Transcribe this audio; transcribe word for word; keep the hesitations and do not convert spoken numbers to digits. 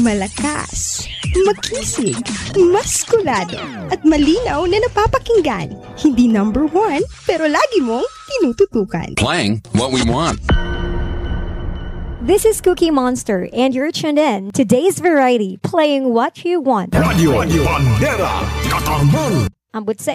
Malakas, makisig, maskulado, at malinaw na napapakinggan. Hindi number one, pero lagi mong tinututukan. Playing what we want. This is Cookie Monster, and you're tuned in to Today's Variety, playing what you want. Radio Bandera Katarman. Ambot sa